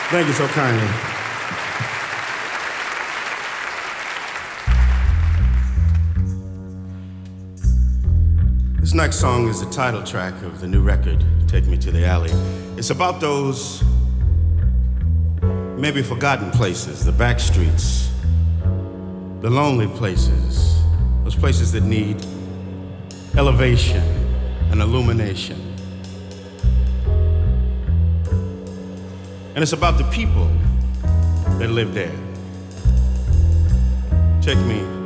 Thank you so kindly. This next song is the title track of the new record, Take Me to the Alley. It's about those maybe forgotten places, the back streets, the lonely places, those places that need elevation and illumination. And it's about the people that live there. Take me